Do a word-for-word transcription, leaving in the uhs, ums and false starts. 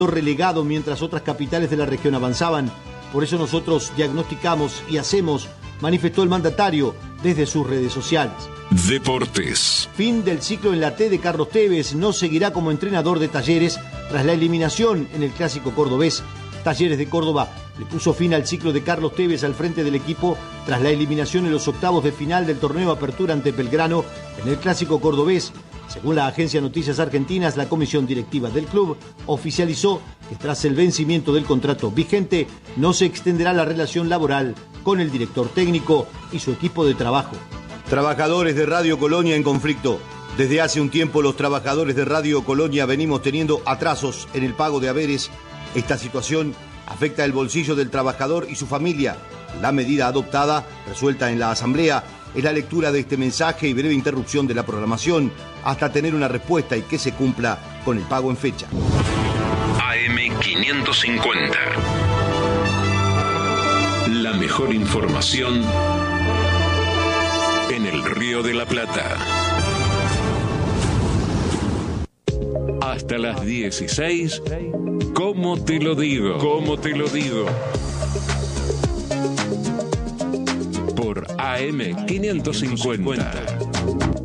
relegado mientras otras capitales de la región avanzaban. Por eso nosotros diagnosticamos y hacemos, manifestó el mandatario desde sus redes sociales. Deportes. Fin del ciclo en la T de Carlos Tevez. No seguirá como entrenador de Talleres tras la eliminación en el clásico cordobés. Talleres de Córdoba le puso fin al ciclo de Carlos Tevez al frente del equipo tras la eliminación en los octavos de final del torneo Apertura ante Belgrano en el clásico cordobés. Según la agencia Noticias Argentinas, la comisión directiva del club oficializó que tras el vencimiento del contrato vigente no se extenderá la relación laboral con el director técnico y su equipo de trabajo. Trabajadores de Radio Colonia en conflicto. Desde hace un tiempo los trabajadores de Radio Colonia venimos teniendo atrasos en el pago de haberes. Esta situación afecta el bolsillo del trabajador y su familia. La medida adoptada, resuelta en la asamblea, es la lectura de este mensaje y breve interrupción de la programación hasta tener una respuesta y que se cumpla con el pago en fecha. A M quinientos cincuenta. La mejor información en el Río de la Plata. Hasta las dieciséis, ¿cómo te lo digo? ¿Cómo te lo digo? Por A M quinientos cincuenta.